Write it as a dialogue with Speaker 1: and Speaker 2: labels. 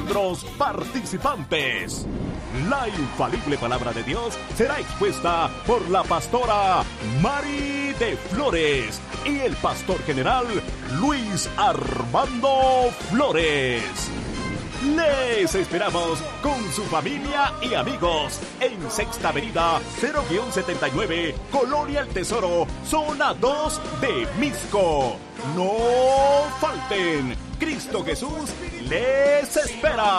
Speaker 1: miembros participantes. La infalible palabra de Dios será expuesta por la pastora Mari de Flores y el pastor general Luis Armando Flores. Les esperamos con su familia y amigos en Sexta Avenida 0-79, Colonia El Tesoro, Zona 2 de Mixco. No falten, Cristo Jesús les espera.